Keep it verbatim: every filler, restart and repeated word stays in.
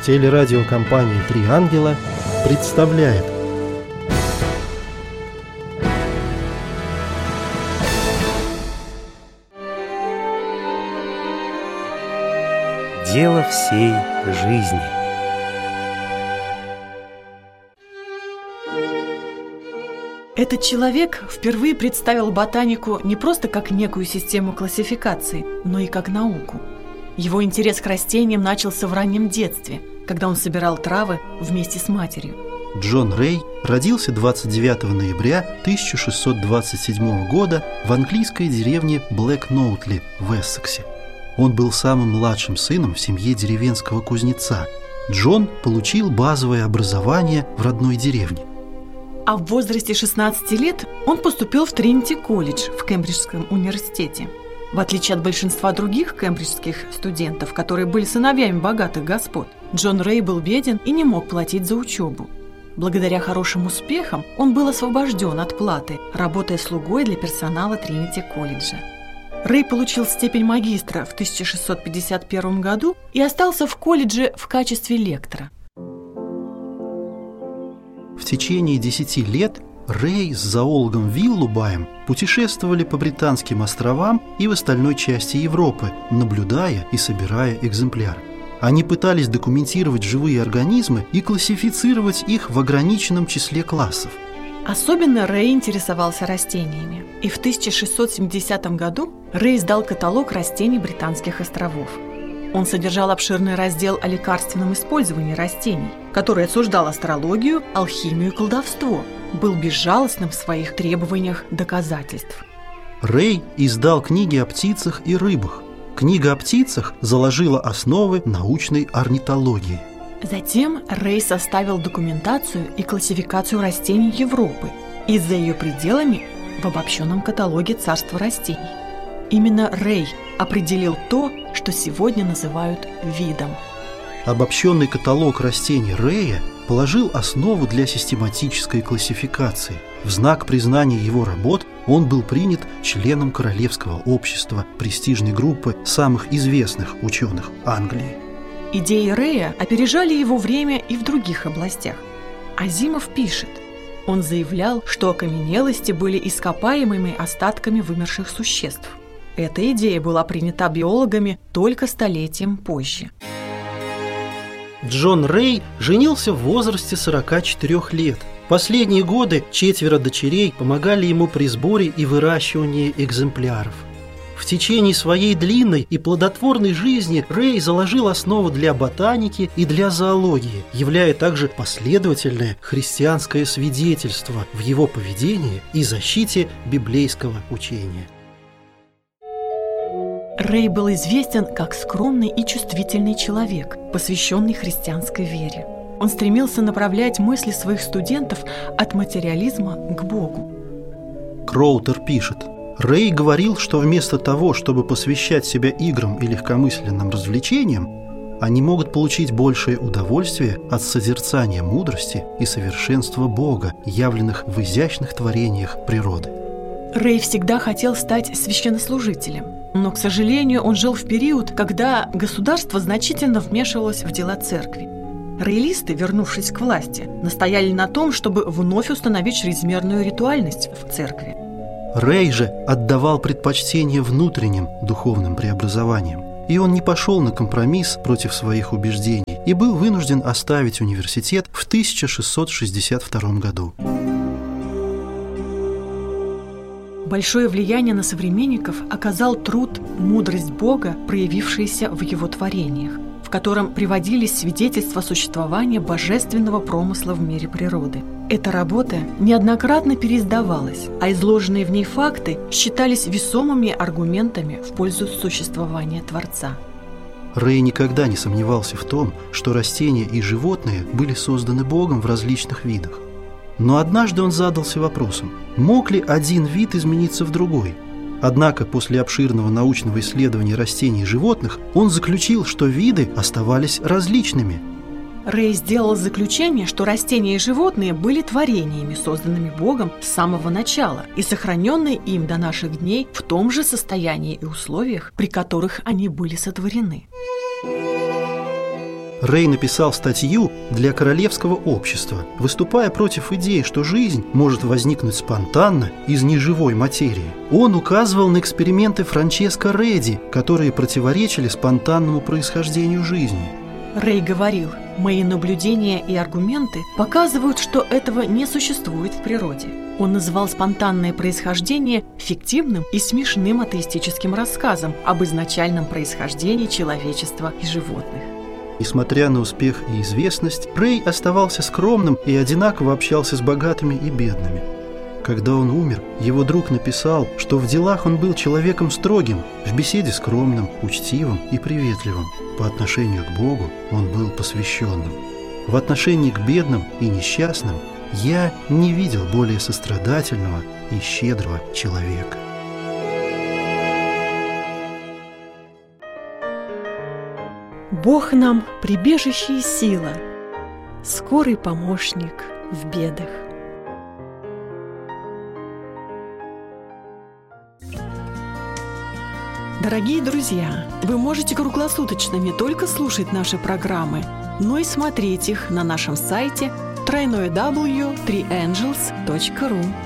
Телерадиокомпания «Три ангела» представляет Дело всей жизни. Этот человек впервые представил ботанику не просто как некую систему классификации, но и как науку. Его интерес к растениям начался в раннем детстве, когда он собирал травы вместе с матерью. Джон Рэй родился двадцать девятого ноября тысяча шестьсот двадцать седьмого года в английской деревне Блэк-Ноутли в Эссексе. Он был самым младшим сыном в семье деревенского кузнеца. Джон получил базовое образование в родной деревне. А в возрасте шестнадцати лет он поступил в Тринити-колледж в Кембриджском университете. В отличие от большинства других кембриджских студентов, которые были сыновьями богатых господ, Джон Рэй был беден и не мог платить за учебу. Благодаря хорошим успехам он был освобожден от платы, работая слугой для персонала Тринити-колледжа. Рэй получил степень магистра в тысяча шестьсот пятьдесят первом году и остался в колледже в качестве лектора. В течение десяти лет Рэй с зоологом Виллубаем путешествовали по Британским островам и в остальной части Европы, наблюдая и собирая экземпляры. Они пытались документировать живые организмы и классифицировать их в ограниченном числе классов. Особенно Рэй интересовался растениями, и в тысяча шестьсот семидесятом году Рэй издал каталог растений Британских островов. Он содержал обширный раздел о лекарственном использовании растений, который осуждал астрологию, алхимию и колдовство, был безжалостным в своих требованиях доказательств. Рэй издал книги о птицах и рыбах. Книга о птицах заложила основы научной орнитологии. Затем Рэй составил документацию и классификацию растений Европы и за ее пределами в обобщенном каталоге царства растений. Именно Рэй определил то, что сегодня называют видом. Обобщенный каталог растений Рэя положил основу для систематической классификации. В знак признания его работ он был принят членом Королевского общества, престижной группы самых известных ученых Англии. Идеи Рэя опережали его время и в других областях. Азимов пишет, он заявлял, что окаменелости были ископаемыми остатками вымерших существ. Эта идея была принята биологами только столетием позже. Джон Рэй женился в возрасте сорока четырёх лет. Последние годы четверо дочерей помогали ему при сборе и выращивании экземпляров. В течение своей длинной и плодотворной жизни Рэй заложил основу для ботаники и для зоологии, являя также последовательное христианское свидетельство в его поведении и защите библейского учения. Рэй был известен как скромный и чувствительный человек, посвященный христианской вере. Он стремился направлять мысли своих студентов от материализма к Богу. Кроутер пишет: Рэй говорил, что вместо того, чтобы посвящать себя играм и легкомысленным развлечениям, они могут получить большее удовольствие от созерцания мудрости и совершенства Бога, явленных в изящных творениях природы. Рэй всегда хотел стать священнослужителем, но, к сожалению, он жил в период, когда государство значительно вмешивалось в дела церкви. Рейлисты, вернувшись к власти, настояли на том, чтобы вновь установить чрезмерную ритуальность в церкви. Рэй же отдавал предпочтение внутренним духовным преобразованиям, и он не пошел на компромисс против своих убеждений и был вынужден оставить университет в тысяча шестьсот шестьдесят втором году. Большое влияние на современников оказал труд «Мудрость Бога», проявившаяся в его творениях, в котором приводились свидетельства существования божественного промысла в мире природы. Эта работа неоднократно переиздавалась, а изложенные в ней факты считались весомыми аргументами в пользу существования Творца. Рэй никогда не сомневался в том, что растения и животные были созданы Богом в различных видах. Но однажды он задался вопросом, мог ли один вид измениться в другой? Однако после обширного научного исследования растений и животных он заключил, что виды оставались различными. Рэй сделал заключение, что растения и животные были творениями, созданными Богом с самого начала и сохраненные им до наших дней в том же состоянии и условиях, при которых они были сотворены. Рэй написал статью для Королевского общества, выступая против идеи, что жизнь может возникнуть спонтанно из неживой материи. Он указывал на эксперименты Франческо Редди, которые противоречили спонтанному происхождению жизни. Рэй говорил: «Мои наблюдения и аргументы показывают, что этого не существует в природе». Он называл спонтанное происхождение фиктивным и смешным атеистическим рассказом об изначальном происхождении человечества и животных. Несмотря на успех и известность, Рэй оставался скромным и одинаково общался с богатыми и бедными. Когда он умер, его друг написал, что в делах он был человеком строгим, в беседе скромным, учтивым и приветливым. По отношению к Богу он был посвященным. В отношении к бедным и несчастным я не видел более сострадательного и щедрого человека. Бог нам прибежище и сила, скорый помощник в бедах. Дорогие друзья, вы можете круглосуточно не только слушать наши программы, но и смотреть их на нашем сайте дабл ю дабл ю дабл ю точка три энджелс точка ру.